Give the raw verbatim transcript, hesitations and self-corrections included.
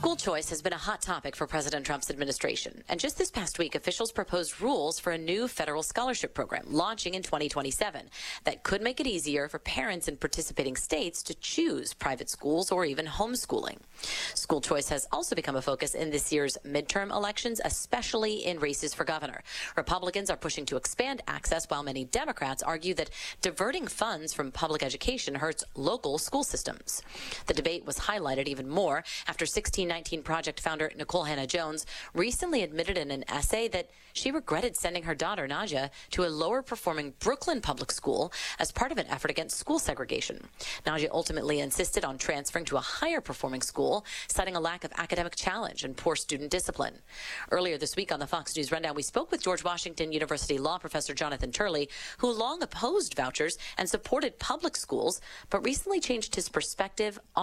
School choice has been a hot topic for President Trump's administration. And just this past week, officials proposed rules for a new federal scholarship program launching in twenty twenty-seven that could make it easier for parents in participating states to choose private schools or even homeschooling. School choice has also become a focus in this year's midterm elections, especially in races for governor. Republicans are pushing to expand access, while many Democrats argue that diverting funds from public education hurts local school systems. The debate was highlighted even more after sixteen nineteen Project founder Nicole Hannah-Jones recently admitted in an essay that she regretted sending her daughter Naja to a lower-performing Brooklyn public school as part of an effort against school segregation. Naja ultimately insisted on transferring to a higher-performing school, citing a lack of academic challenge and poor student discipline. Earlier this week on the Fox News Rundown, we spoke with George Washington University law professor Jonathan Turley, who long opposed vouchers and supported public schools, but recently changed his perspective on